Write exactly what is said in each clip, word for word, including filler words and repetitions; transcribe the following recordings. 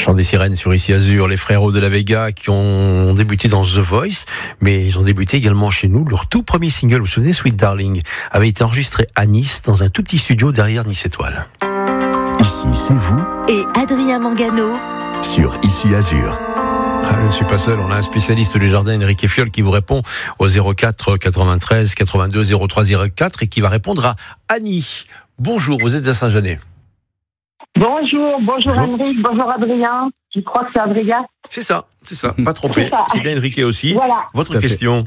Chant des sirènes sur Ici Azur, les frérots de la Vega qui ont débuté dans The Voice, mais ils ont débuté également chez nous. Leur tout premier single, vous vous souvenez, Sweet Darling, avait été enregistré à Nice, dans un tout petit studio derrière Nice Étoile. Ici, c'est vous. Et Adrien Mangano. Sur Ici Azur. Ah, je ne suis pas seul, on a un spécialiste du jardin, Enrique Fiol, qui vous répond au zéro quatre quatre-vingt-treize quatre-vingt-deux zéro trois zéro quatre et qui va répondre à Annie. Bonjour, vous êtes à Saint-Genès. Bonjour, bonjour, bonjour Enrique, bonjour Adrien. Je crois que c'est Adrien. C'est ça, c'est ça, pas trompé. C'est, c'est bien Enrique aussi. Voilà. Votre question.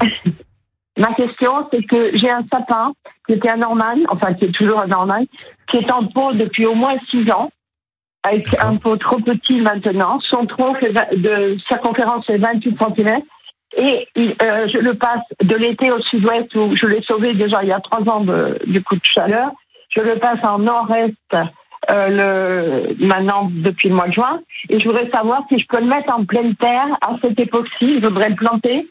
Ma question, c'est que j'ai un sapin qui était un Norman, enfin qui est toujours un Norman, qui est en pot depuis au moins six ans, avec D'accord. un pot trop petit maintenant. Son tronc fait de circonférence fait vingt-huit centimètres. Et euh, je le passe de l'été au sud-ouest, où je l'ai sauvé déjà il y a trois ans de, du coup de chaleur. Je le passe en nord-est euh, le, maintenant depuis le mois de juin. Et je voudrais savoir si je peux le mettre en pleine terre à cette époque-ci. Je voudrais le planter.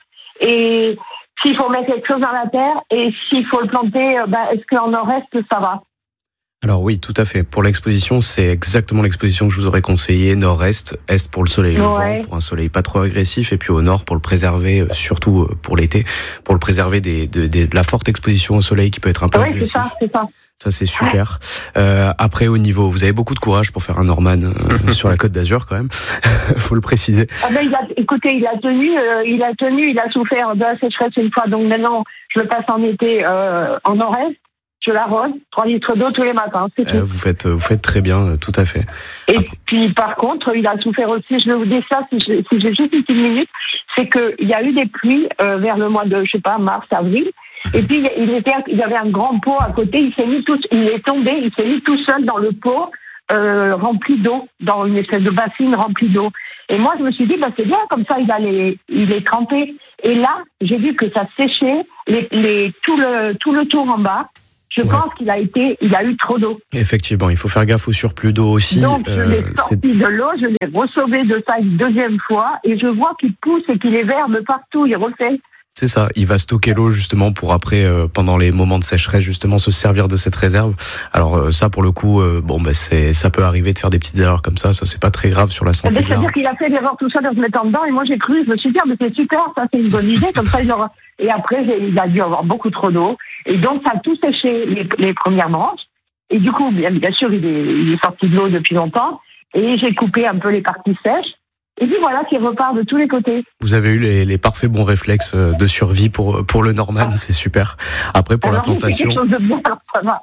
Et s'il faut mettre quelque chose dans la terre, et s'il faut le planter, euh, ben, est-ce qu'en nord-est, ça va ? Alors oui, tout à fait. Pour l'exposition, c'est exactement l'exposition que je vous aurais conseillé. Nord-est, est pour le soleil levant, ouais. pour un soleil pas trop agressif, et puis au nord pour le préserver, surtout pour l'été, pour le préserver des, de, de, de la forte exposition au soleil qui peut être un peu oui, agressif. Oui, c'est ça, c'est ça. Ça, c'est super. Euh, après, au niveau, vous avez beaucoup de courage pour faire un Norman euh, sur la Côte d'Azur, quand même. Faut le préciser. Ah ben, il a, écoutez, il a tenu, euh, il a tenu, il a souffert de la sécheresse une fois. Donc maintenant, je le passe en été euh, en nord-est. Je l'arrose, trois litres d'eau tous les matins. C'est euh, vous faites, vous faites très bien, tout à fait. Et après... puis, par contre, il a souffert aussi. Je vais vous dire ça, si, je, si j'ai juste une petite minute, c'est que il y a eu des pluies euh, vers le mois de, je sais pas, mars, avril. Et puis il était, il y avait un grand pot à côté. Il s'est mis tout, il est tombé, il s'est mis tout seul dans le pot euh, rempli d'eau, dans une espèce de bassine remplie d'eau. Et moi je me suis dit, bah c'est bien, comme ça il a les, il est trempé. Et là j'ai vu que ça séchait, les, les, tout le, tout le tour en bas. Je ouais. pense qu'il a été, il a eu trop d'eau. Effectivement, il faut faire gaffe au surplus d'eau aussi. Donc je l'ai euh, sorti c'est... de l'eau, je l'ai ressauvé de ça une deuxième fois, et je vois qu'il pousse et qu'il est vert de partout, il refait. C'est ça, il va stocker l'eau justement pour après, euh, pendant les moments de sécheresse, justement se servir de cette réserve. Alors euh, ça, pour le coup, euh, bon, bah, c'est, ça peut arriver de faire des petites erreurs comme ça, ça c'est pas très grave sur la santé. Eh ben, c'est-à-dire qu'il a fait l'erreur tout seul en se mettant dedans, et moi j'ai cru, je me suis dit, ah, mais c'est super, ça c'est une bonne idée, comme ça il aura... Et après, il a dû avoir beaucoup trop d'eau, et donc ça a tout séché les, les premières branches, et du coup, bien, bien sûr, il est, il est sorti de l'eau depuis longtemps, et j'ai coupé un peu les parties sèches. Et puis voilà, qui repart de tous les côtés. Vous avez eu les, les parfaits bons réflexes de survie pour, pour le Norman, c'est super. Après, pour alors, la plantation... C'est quelque chose de bien, alors ça va.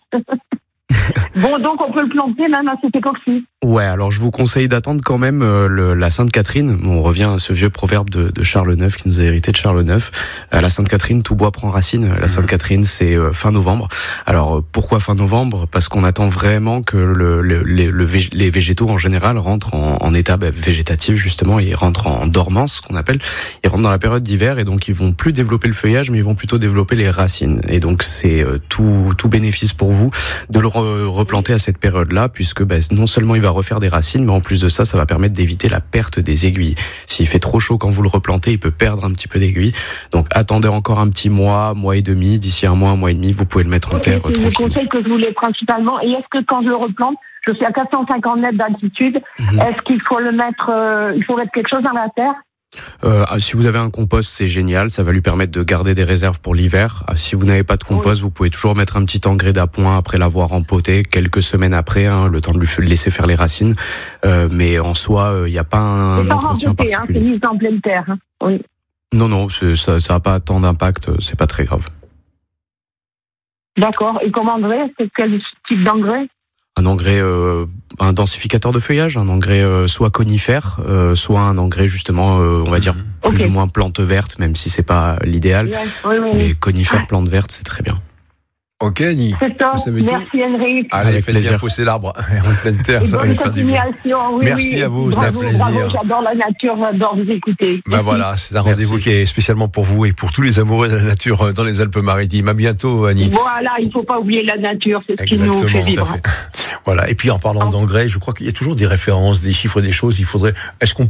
Bon, donc on peut le planter même à cette époque-ci. Ouais, alors je vous conseille d'attendre quand même euh, le, la Sainte-Catherine. On revient à ce vieux proverbe de, de Charles neuf qui nous a hérité de Charles neuf. Euh, la Sainte-Catherine, tout bois prend racine. La Sainte-Catherine, c'est euh, fin novembre. Alors euh, pourquoi fin novembre ? Parce qu'on attend vraiment que le, le, le, le vég- les végétaux en général rentrent en, en état bah, végétatif justement. Ils rentrent en dormance, ce qu'on appelle. Ils rentrent dans la période d'hiver et donc ils vont plus développer le feuillage, mais ils vont plutôt développer les racines. Et donc c'est euh, tout, tout bénéfice pour vous de le re- replanter à cette période-là, puisque bah, non seulement il va refaire des racines, mais en plus de ça, ça va permettre d'éviter la perte des aiguilles. S'il fait trop chaud quand vous le replantez, il peut perdre un petit peu d'aiguilles. Donc attendez encore un petit mois, mois et demi. D'ici un mois, un mois et demi, vous pouvez le mettre en terre. C'est le conseil que je voulais principalement. Et est-ce que quand je le replante, je suis à quatre cent cinquante mètres d'altitude, mmh. est-ce qu'il faut le mettre, euh, il faut mettre quelque chose dans la terre ? Euh, si vous avez un compost, c'est génial, ça va lui permettre de garder des réserves pour l'hiver. Si vous n'avez pas de compost, oui. vous pouvez toujours mettre un petit engrais d'appoint après l'avoir empoté, quelques semaines après, hein, le temps de lui laisser faire les racines. Euh, mais en soi, il euh, n'y a pas un c'est entretien rempoté, particulier. Hein, c'est mis en pleine terre. Hein. Oui. Non, non, c'est, ça n'a pas tant d'impact, c'est pas très grave. D'accord. Et comme engrais, c'est quel type d'engrais ? Un engrais, euh, un densificateur de feuillage, un engrais euh, soit conifère, euh, soit un engrais justement, euh, on va dire plus okay. ou moins plante verte, même si c'est pas l'idéal. Yes, oui, oui. Mais conifère, plante verte, c'est très bien. Ok, Annie. C'est top. Merci, Henri. Allez, faites bien pousser l'arbre en pleine terre, et ça va lui faire du bien. Oui, merci oui. à vous, bravo, c'est un plaisir. Bravo, j'adore la nature, j'adore vous écouter. Ben voilà, c'est un rendez-vous qui est spécialement pour vous et pour tous les amoureux de la nature dans les Alpes-Maritimes. À bientôt, Annie. Voilà, il ne faut pas oublier la nature, c'est ce Exactement, qui nous fait vivre. Voilà, et puis en parlant d'engrais, je crois qu'il y a toujours des références, des chiffres, des choses. Il faudrait. Est-ce qu'on peut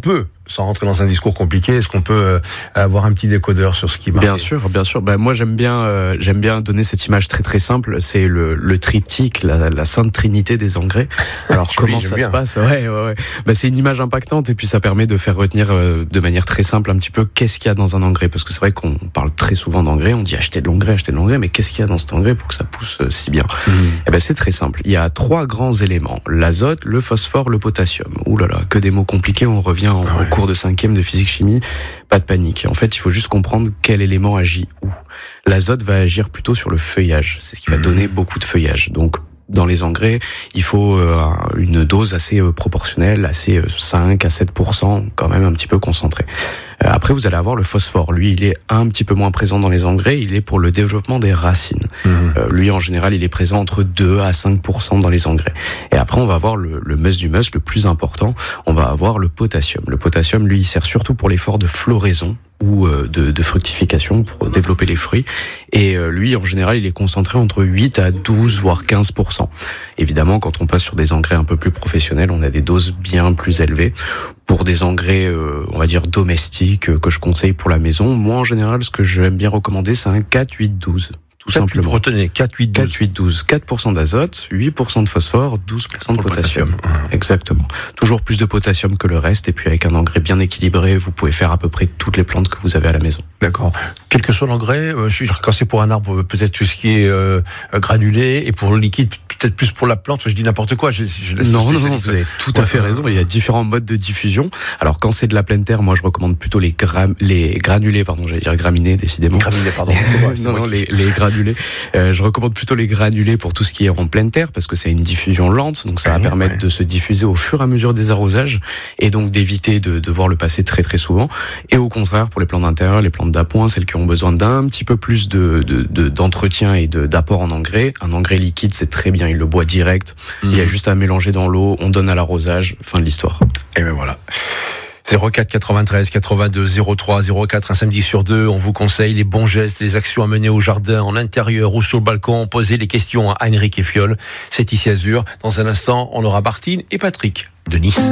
sans rentrer dans un discours compliqué, est-ce qu'on peut euh, avoir un petit décodeur sur ce qui marche? Bien sûr, bien sûr. Ben, moi, j'aime bien, euh, j'aime bien donner cette image très très simple. C'est le, le triptyque, la, la sainte trinité des engrais. Alors comment ça se passe? Ouais, ouais, ouais. Ben, c'est une image impactante et puis ça permet de faire retenir euh, de manière très simple un petit peu qu'est-ce qu'il y a dans un engrais. Parce que c'est vrai qu'on parle très souvent d'engrais, on dit acheter de l'engrais, acheter de l'engrais, mais qu'est-ce qu'il y a dans cet engrais pour que ça pousse euh, si bien? Mmh. Et ben, c'est très simple. Il y a trois grands éléments: l'azote, le phosphore, le potassium. Ouh là là, que des mots compliqués. On revient en, ah ouais. au cours de cinquième de physique chimie. Pas de panique. En fait, il faut juste comprendre quel élément agit où. L'azote va agir plutôt sur le feuillage. C'est ce qui va donner beaucoup de feuillage. Donc, dans les engrais, il faut euh, une dose assez euh, proportionnelle, assez euh, cinq à sept pour cent, quand même un petit peu concentrée. Euh, après, vous allez avoir le phosphore. Lui, il est un petit peu moins présent dans les engrais. Il est pour le développement des racines. Mmh. Euh, lui, en général, il est présent entre deux à cinq pour cent dans les engrais. Et après, on va avoir le, le must du must, le plus important. On va avoir le potassium. Le potassium, lui, il sert surtout pour l'effort de floraison ou de, de fructification pour développer les fruits. Et lui, en général, il est concentré entre huit à douze, voire quinze pour cent. Évidemment, quand on passe sur des engrais un peu plus professionnels, on a des doses bien plus élevées. Pour des engrais, euh, on va dire, domestiques, euh, que je conseille pour la maison, moi, en général, ce que j'aime bien recommander, c'est un quatre, huit, douze. Tout simplement. Retenez, quatre, huit, douze. quatre, huit, douze. quatre pour cent d'azote, huit pour cent de phosphore, douze pour cent de potassium. potassium. Exactement. Toujours plus de potassium que le reste, et puis avec un engrais bien équilibré, vous pouvez faire à peu près toutes les plantes que vous avez à la maison. D'accord. Quel que soit l'engrais, euh, quand c'est pour un arbre, peut-être tout ce qui est euh, granulé, et pour le liquide, peut-être plus pour la plante, je dis n'importe quoi. Je, je laisse non, non, non, vous avez tout à ouais, fait raison. Il y a différents modes de diffusion. Alors, quand c'est de la pleine terre, moi, je recommande plutôt les, gra- les granulés, pardon, j'allais dire graminés, décidément. Graminés, pardon. C'est moi, c'est non, moi non, qui... les, les granulés. Euh, je recommande plutôt les granulés pour tout ce qui est en pleine terre, parce que c'est une diffusion lente, donc ça va ouais, permettre ouais. de se diffuser au fur et à mesure des arrosages, et donc d'éviter de devoir le passer très très souvent. Et au contraire, pour les plantes d'intérieur, les plantes d'appoint, celles qui ont besoin d'un petit peu plus de, de, de d'entretien et de, d'apport en engrais, un engrais liquide, c'est très bien, il le boit direct. Mmh. Il y a juste à mélanger dans l'eau, on donne à l'arrosage, fin de l'histoire. Et ben voilà. zéro quatre quatre-vingt-treize quatre-vingt-deux zéro trois zéro quatre, un samedi sur deux, on vous conseille les bons gestes, les actions à mener au jardin, en intérieur ou sur le balcon. Posez les questions à Heinrich et Fiol. C'est ici Azur. Dans un instant, on aura Martine et Patrick de Nice.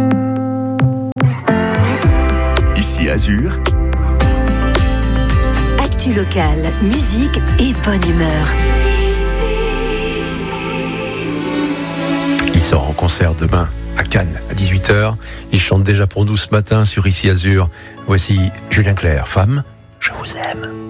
Ici Azur. Actu locale, musique et bonne humeur. Il sort en concert demain à Cannes à dix-huit heures. Il chante déjà pour nous ce matin sur Ici Azur. Voici Julien Clerc. Femme, je vous aime.